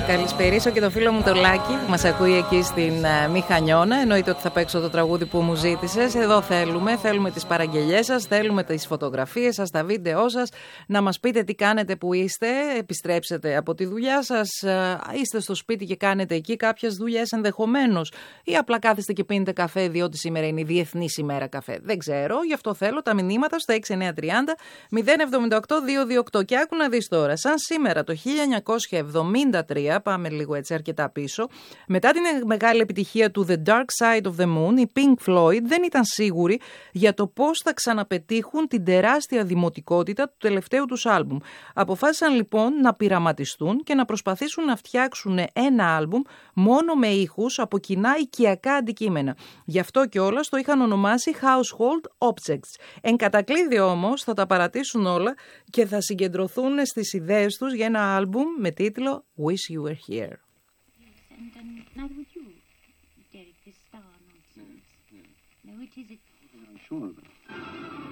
καλησπερίσω και το φίλο μου το Λάκη που μας ακούει εκεί στην Μηχανιώνα. Εννοείται ότι θα παίξω το τραγούδι που μου ζήτησες. Εδώ θέλουμε τις παραγγελιές σας, θέλουμε τις φωτογραφίες σας, τα βίντεό σας, να μας πείτε τι κάνετε που είστε, επιστρέψετε από τη δουλειά σας, είστε στο σπίτι και κάνετε εκεί κάποιες δουλειές ενδεχομένως, ή απλά κάθεστε και πίνετε καφέ διότι σήμερα είναι η Διεθνής ημέρα καφέ. Δεν ξέρω, γι' αυτό θέλω τα μηνύματα στο 6930 078 228. Και άκου να δεις τώρα, σαν σήμερα το 1973, πάμε λίγο έτσι αρκετά πίσω, μετά την μεγάλη επιτυχία του The Dark Side of the Moon, οι Pink Floyd δεν ήταν σίγουροι για το πώς θα ξαναπετύχουν την τεράστια δημοτικότητα του τελευταίου τους άλμπουμ. Αποφάσισαν λοιπόν να πειραματιστούν και να προσπαθήσουν να φτιάξουν ένα άλμπουμ μόνο με ήχους από κοινά οικιακά αντικείμενα. Γι' αυτό κιόλας το είχαν ονομάσει Household Objects. Εν κατακλείδη όμως θα τα παρατήσουν όλα και θα συγκεντρωθούν στις ιδέες τους για ένα άλμπουμ με τίτλο Wish You Were Here. Neither would you, Derek, this star nonsense. No, it is... I'm sure of it.